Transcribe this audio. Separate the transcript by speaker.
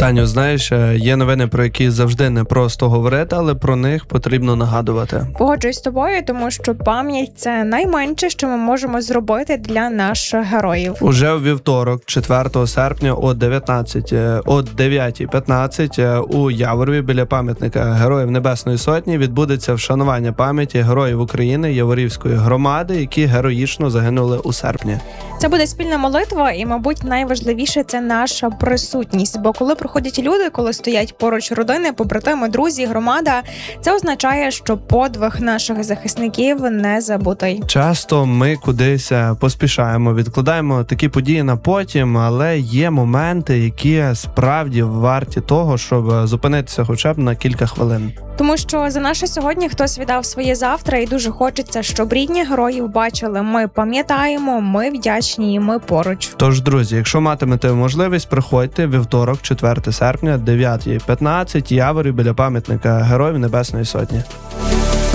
Speaker 1: Таню, знаєш, є новини, про які завжди не просто говорити, але про них потрібно нагадувати.
Speaker 2: Погоджуюсь з тобою, тому що пам'ять – це найменше, що ми можемо зробити для наших героїв.
Speaker 1: Уже у вівторок, 4 серпня о 9:15 у Яворові біля пам'ятника Героїв Небесної Сотні відбудеться вшанування пам'яті героїв України Яворівської громади, які героїчно загинули у серпні.
Speaker 2: Це буде спільна молитва і, мабуть, найважливіше – це наша присутність. Бо коли приходять люди, коли стоять поруч родини, побратими, друзі, громада, це означає, що подвиг наших захисників не забутий.
Speaker 1: Часто ми кудись поспішаємо, відкладаємо такі події на потім, але є моменти, які справді варті того, щоб зупинитися хоча б на кілька хвилин.
Speaker 2: Тому що за наше сьогодні хтось віддав своє завтра, і дуже хочеться, щоб рідні героїв бачили. Ми пам'ятаємо, ми вдячні і ми поруч.
Speaker 1: Тож, друзі, якщо матимете можливість, приходьте вівторок, 4 серпня, 9:15, Яворів біля пам'ятника Героїв Небесної Сотні.